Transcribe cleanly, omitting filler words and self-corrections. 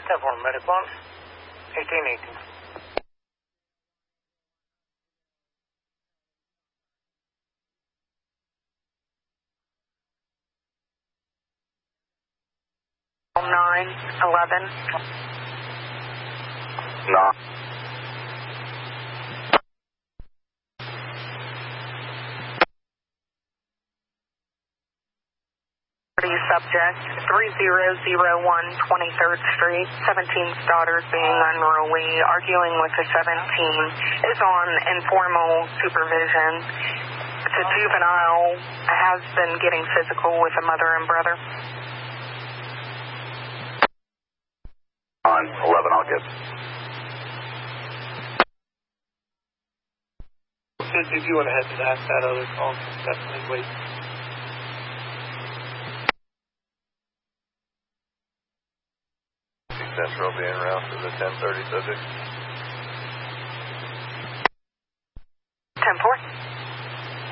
10-4, medic 1, 1818. Nine 11. No. Subject 3001 23rd Street, 17th daughter being unruly, arguing with the 17, is on informal supervision. It's a juvenile, has been getting physical with a mother and brother. On 11, I'll get. If you want to head to that other call, definitely wait. Central being around for the 1030 subject.